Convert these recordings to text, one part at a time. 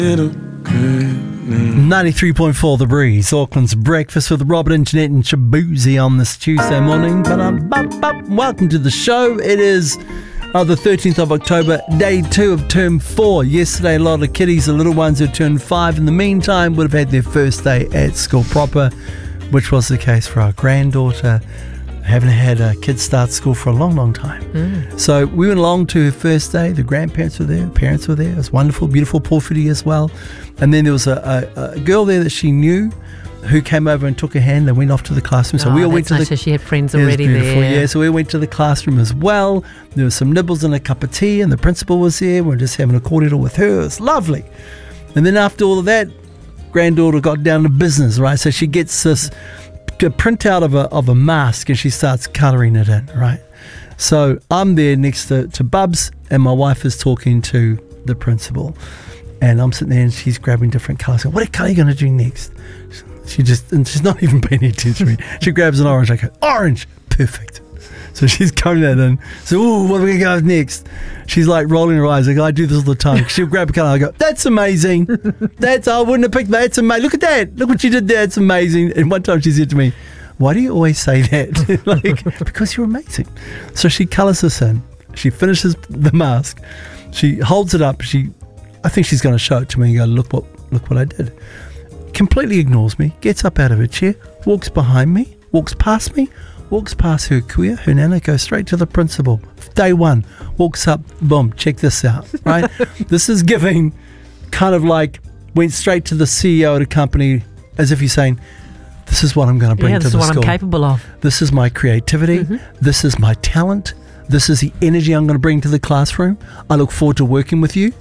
93.4 The Breeze, Auckland's breakfast with Robert and Jeanette and Shabuzi on this Tuesday morning. Welcome to the show. It is the 13th of October, day 2 of term 4. Yesterday, a lot of kiddies, the little ones who turned 5 in the meantime, would have had their first day at school proper, which was the case for our granddaughter. Haven't had a kid start school for a long, long time. So we went along to her first day. The grandparents were there, parents were there. It was wonderful, beautiful Porphyry as well. And then there was a girl there that she knew who came over and took her hand and went off to the classroom. So we all went to the... So she had friends already there. Yeah, so we went to the classroom as well. There was some nibbles and a cup of tea, and the principal was there. We were just having a cordial with her. It was lovely. And then after all of that, granddaughter got down to business, right? So she gets this printout of a mask and she starts colouring it in, right? So I'm there next to Bubs, and my wife is talking to the principal, and I'm sitting there and she's grabbing different colours. What colour are you going to do next? She's not even paying attention to me. She grabs an orange. I go, orange, perfect. So she's coming that in. So, ooh, what are we going to go with next? She's like rolling her eyes. Like, I do this all the time. She'll grab a colour. I go, that's amazing. I wouldn't have picked that. That's amazing. Look at that. Look what you did there. It's amazing. And one time she said to me, why do you always say that? Like, because you're amazing. So she colours this in. She finishes the mask. She holds it up. I think she's going to show it to me and go, look what I did. Completely ignores me. Gets up out of her chair. Walks behind me. Walks past me. Walks past her kuya, her nana, goes straight to the principal. Day 1, walks up, boom, check this out, right? This is giving kind of like, went straight to the CEO of the company as if he's saying, this is what I'm going to bring to the school. This is what I'm capable of. This is my creativity. This is my talent. This is the energy I'm going to bring to the classroom. I look forward to working with you.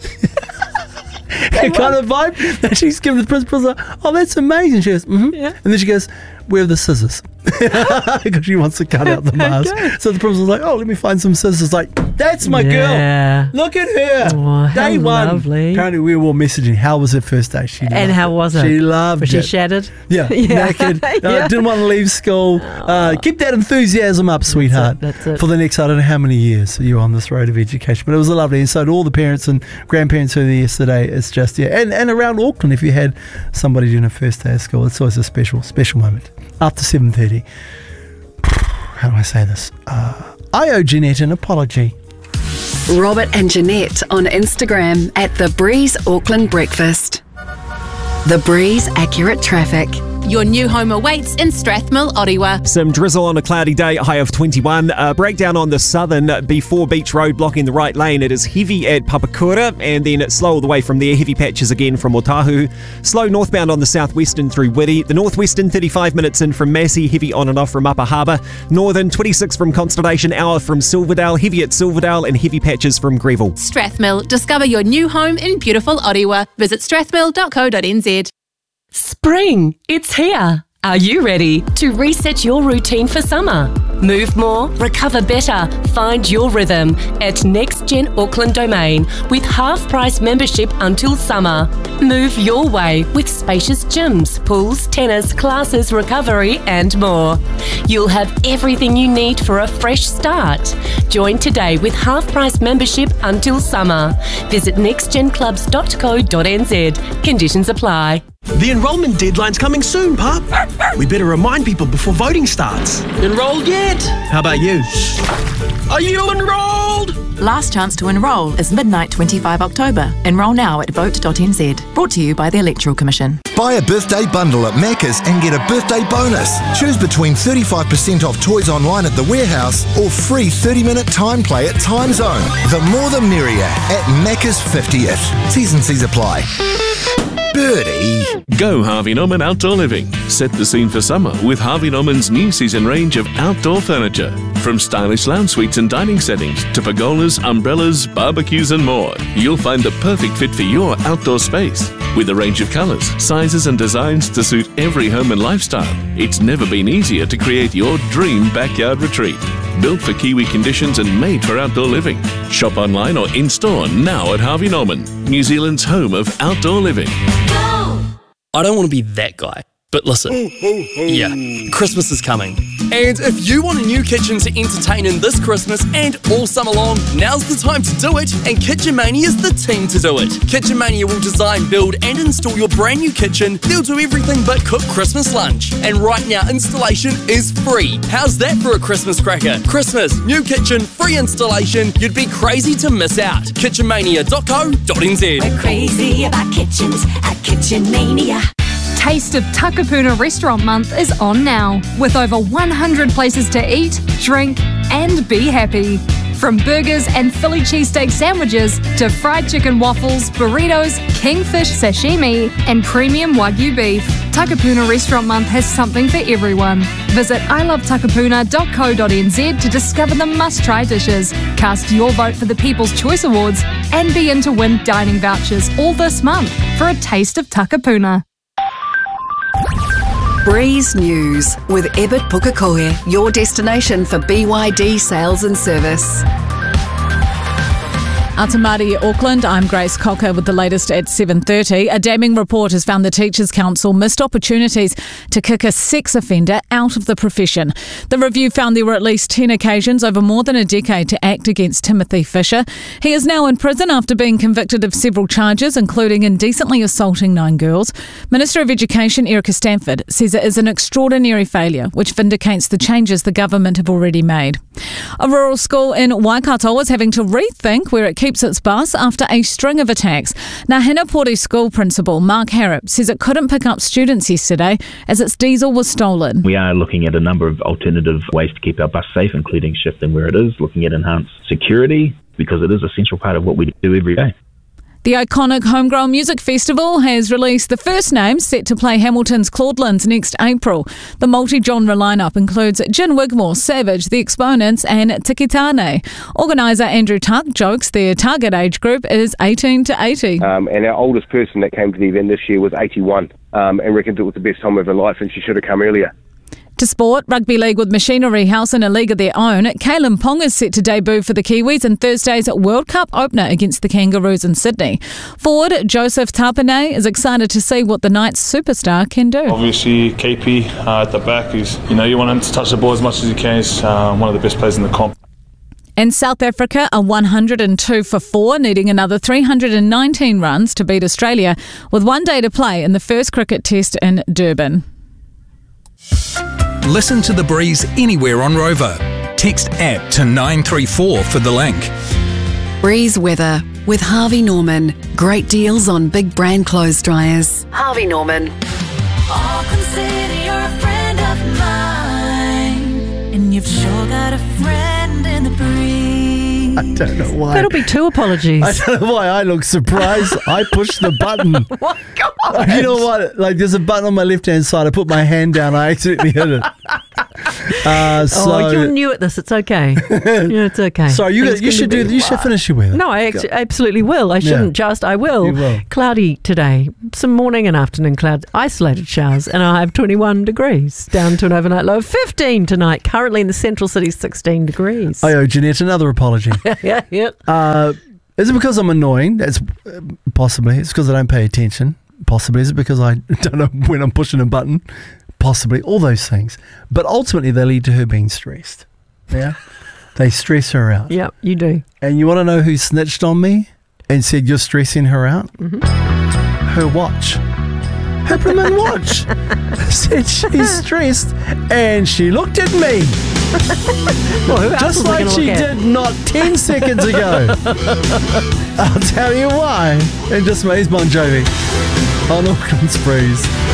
Kind of vibe that she's giving the principal. Like, oh, that's amazing. She goes, yeah. And then she goes, where are the scissors? Because she wants to cut out the mask. Okay. So the principal's like, oh, let me find some scissors. Like, that's my girl. Look at her. Oh, day 1. Lovely. Apparently we were all messaging. How was her first day? And how was it? She loved it. Was she shattered? Yeah. Naked. Didn't want to leave school. Keep that enthusiasm up, sweetheart. That's it. For the next, I don't know how many years you're on this road of education. But it was lovely. And so to all the parents and grandparents who were there yesterday, it's just, and around Auckland, if you had somebody doing a first day of school, it's always a special moment. After 7:30. How do I say this? I owe Jeanette an apology. Robert and Jeanette on Instagram at The Breeze Auckland Breakfast. The Breeze Accurate Traffic. Your new home awaits in Strathmill, Orewa. Some drizzle on a cloudy day, high of 21. Breakdown on the southern before Beach Road, blocking the right lane. It is heavy at Papakura, and then slow all the way from there. Heavy patches again from Otahu. Slow northbound on the southwestern through Whitty. The northwestern 35 minutes in from Massey, heavy on and off from Upper Harbour. Northern 26 from Constellation, hour from Silverdale, heavy at Silverdale, and heavy patches from Greville. Strathmill, discover your new home in beautiful Orewa. Visit strathmill.co.nz. Spring, it's here. Are you ready to reset your routine for summer? Move more, recover better, find your rhythm at NextGen Auckland Domain with half-price membership until summer. Move your way with spacious gyms, pools, tennis, classes, recovery and more. You'll have everything you need for a fresh start. Join today with half-price membership until summer. Visit nextgenclubs.co.nz. Conditions apply. The enrolment deadline's coming soon, Pup. We better remind people before voting starts. Enrolled yet? How about you? Are you enrolled? Last chance to enrol is midnight 25 October. Enrol now at vote.nz. Brought to you by the Electoral Commission. Buy a birthday bundle at Macca's and get a birthday bonus. Choose between 35% off toys online at the warehouse or free 30-minute time play at Time Zone. The more the merrier at Macca's 50th. T's and C's apply. Birdie. Go Harvey Norman Outdoor Living. Set the scene for summer with Harvey Norman's new season range of outdoor furniture. From stylish lounge suites and dining settings to pergolas, umbrellas, barbecues and more. You'll find the perfect fit for your outdoor space. With a range of colours, sizes and designs to suit every home and lifestyle, it's never been easier to create your dream backyard retreat. Built for Kiwi conditions and made for outdoor living. Shop online or in-store now at Harvey Norman, New Zealand's home of outdoor living. I don't want to be that guy But listen, yeah, Christmas is coming. And if you want a new kitchen to entertain in this Christmas and all summer long, now's the time to do it, and Kitchen Mania is the team to do it. Kitchen Mania will design, build and install your brand new kitchen. They'll do everything but cook Christmas lunch. And right now, installation is free. How's that for a Christmas cracker? Christmas, new kitchen, free installation. You'd be crazy to miss out. kitchenmania.co.nz. We're crazy about kitchens at Kitchen Mania. Taste of Takapuna Restaurant Month is on now, with over 100 places to eat, drink and be happy. From burgers and Philly cheesesteak sandwiches to fried chicken waffles, burritos, kingfish sashimi and premium Wagyu beef, Takapuna Restaurant Month has something for everyone. Visit ilovetakapuna.co.nz to discover the must-try dishes, cast your vote for the People's Choice Awards and be in to win dining vouchers all this month for a taste of Takapuna. Breeze News with Ebert Pukekohe, your destination for BYD sales and service. Atamari, Auckland, I'm Grace Cocker with the latest at 7:30. A damning report has found the Teachers' Council missed opportunities to kick a sex offender out of the profession. The review found there were at least 10 occasions over more than a decade to act against Timothy Fisher. He is now in prison after being convicted of several charges, including indecently assaulting 9 girls. Minister of Education Erica Stanford says it is an extraordinary failure, which vindicates the changes the government have already made. A rural school in Waikato is having to rethink where it keeps its bus after a string of attacks. Nahinapori School Principal Mark Harrop says it couldn't pick up students yesterday as its diesel was stolen. We are looking at a number of alternative ways to keep our bus safe, including shifting where it is, looking at enhanced security, because it is a central part of what we do every day. The iconic Homegrown Music Festival has released the first names set to play Hamilton's Claudelands next April. The multi-genre lineup includes Gin Wigmore, Savage, The Exponents and Tikitane. Organiser Andrew Tuck jokes their target age group is 18 to 80. And our oldest person that came to the event this year was 81 and reckons it was the best time of her life and she should have come earlier. To sport, Rugby League with Machinery House in a league of their own. Kalen Pong is set to debut for the Kiwis in Thursday's World Cup opener against the Kangaroos in Sydney. Forward Joseph Tapine is excited to see what the Knights superstar can do. Obviously, KP at the back is, you want him to touch the ball as much as he can. He's one of the best players in the comp. And South Africa are 102 for 4, needing another 319 runs to beat Australia, with one day to play in the first cricket test in Durban. Listen to The Breeze anywhere on Rover. Text app to 934 for the link. Breeze weather with Harvey Norman. Great deals on big brand clothes dryers. Harvey Norman. Auckland City, you're a friend of mine, and you've sure got a friend in the breeze. I don't know why. That'll be 2 apologies. I don't know why I look surprised. I pushed the button. What? God. You know what? Like, there's a button on my left-hand side. I put my hand down. I accidentally hit it. You're new at this. It's okay. Yeah, it's okay. Sorry, you should finish your weather. No, I absolutely will. I shouldn't just. I will. You will. Cloudy today. Some morning and afternoon clouds. Isolated showers. And I have 21 degrees. Down to an overnight low of 15 tonight. Currently in the central city, 16 degrees. I owe Jeanette another apology. Yeah. Is it because I'm annoying? That's possibly. It's because I don't pay attention. Possibly. Is it because I don't know when I'm pushing a button? Possibly. All those things. But ultimately, they lead to her being stressed. Yeah? They stress her out. Yep, you do. And you want to know who snitched on me and said you're stressing her out? Mm-hmm. Her watch. Her Bremont watch. Said she's stressed and she looked at me. Well, just like she did not 10 seconds ago. I'll tell you why. And just Maze Bon Jovi on Auckland's Breeze.